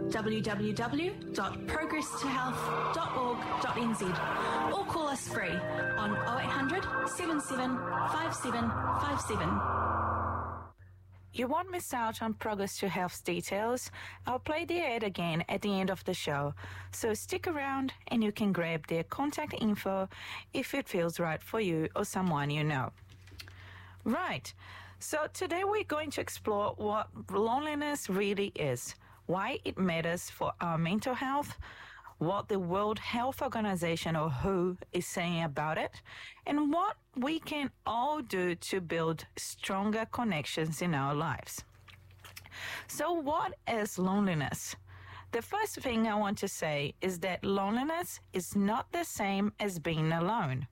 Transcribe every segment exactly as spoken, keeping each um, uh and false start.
w w w dot progress to health dot org dot n z or call us free on oh eight hundred, seven seven five seven five seven. You won't miss out on Progress to Health's details. I'll play the ad again at the end of the show, so stick around and you can grab their contact info if it feels right for you or someone you know. Right, so today we're going to explore what loneliness really is, why it matters for our mental health, what the World Health Organization, or W H O, is saying about it, and what we can all do to build stronger connections in our lives. So what is loneliness? The first thing I want to say is that loneliness is not the same as being alone.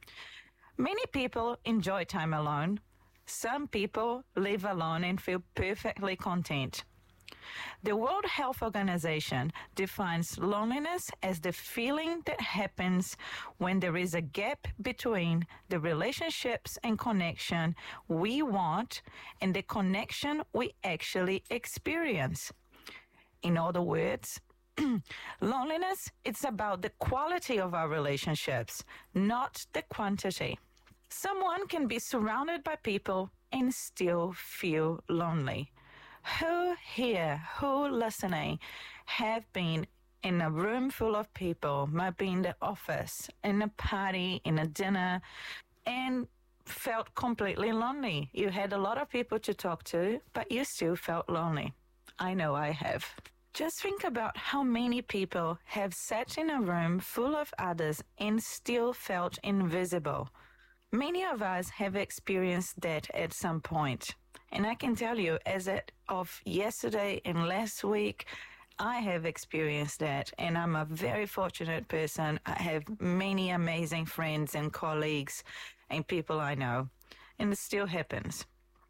Many people enjoy time alone. Some people live alone and feel perfectly content. The World Health Organization defines loneliness as the feeling that happens when there is a gap between the relationships and connection we want and the connection we actually experience. In other words, loneliness is about the quality of our relationships, not the quantity. Someone can be surrounded by people and still feel lonely. Who here, who listening, have been in a room full of people, might be in the office, in a party, in a dinner, and felt completely lonely? You had a lot of people to talk to, but you still felt lonely. I know I have. Just think about how many people have sat in a room full of others and still felt invisible. Many of us have experienced that at some point. And I can tell you, as of yesterday and last week, I have experienced that. And I'm a very fortunate person. I have many amazing friends and colleagues and people I know. And it still happens.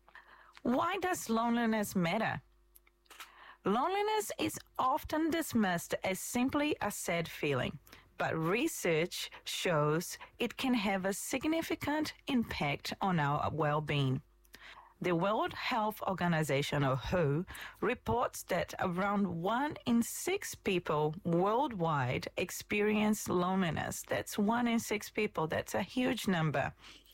Why does loneliness matter? Loneliness is often dismissed as simply a sad feeling. But research shows it can have a significant impact on our well-being. The World Health Organization, or W H O, reports that around one in six people worldwide experience loneliness. That's one in six people. That's a huge number,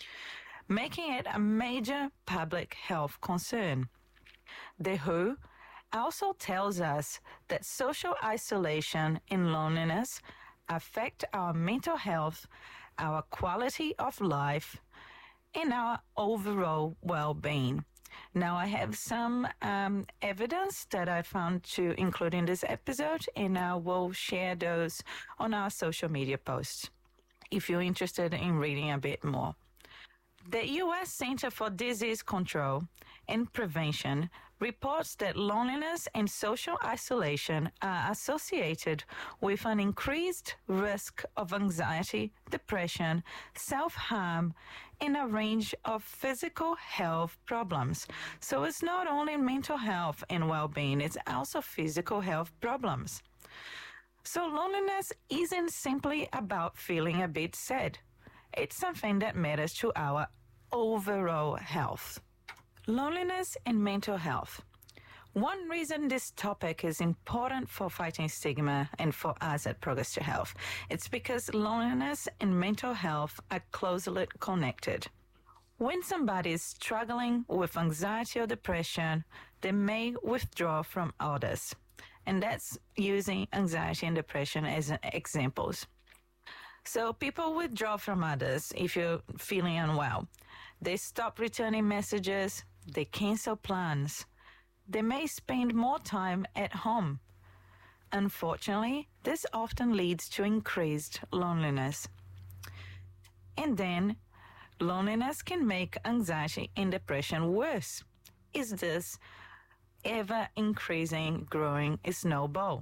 making it a major public health concern. The W H O also tells us that social isolation and loneliness affect our mental health, our quality of life, and our overall well-being. Now, I have some um, evidence that I found to include in this episode, and I will share those on our social media posts if you're interested in reading a bit more. The U S Center for Disease Control and Prevention reports that loneliness and social isolation are associated with an increased risk of anxiety, depression, self-harm, and a range of physical health problems. So it's not only mental health and well-being, it's also physical health problems. So loneliness isn't simply about feeling a bit sad. It's something that matters to our overall health. Loneliness and mental health. One reason this topic is important for fighting stigma and for us at Progress to Health, it's because loneliness and mental health are closely connected. When somebody is struggling with anxiety or depression, they may withdraw from others. And that's using anxiety and depression as examples. So people withdraw from others if you're feeling unwell. They stop returning messages. They cancel plans. They may spend more time at home. Unfortunately, this often leads to increased loneliness. And then, loneliness can make anxiety and depression worse. Is this ever-increasing, growing snowball?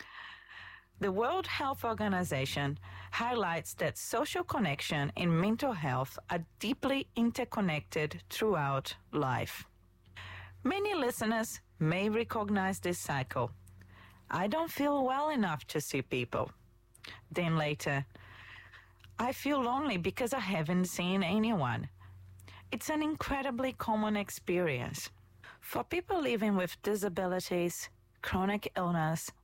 The World Health Organization highlights that social connection and mental health are deeply interconnected throughout life. Many listeners may recognize this cycle. I don't feel well enough to see people. Then later, I feel lonely because I haven't seen anyone. It's an incredibly common experience. For people living with disabilities, chronic illness,